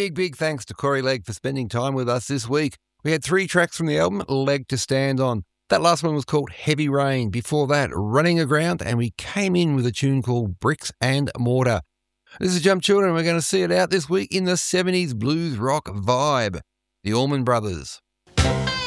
Big thanks to Corey Legg for spending time with us this week. We had 3 tracks from the album, Leg to Stand On. That last one was called Heavy Rain. Before that, Running Aground, and we came in with a tune called Bricks and Mortar. This is Jump Children, and we're going to see it out this week in the 70s blues rock vibe. The Allman Brothers.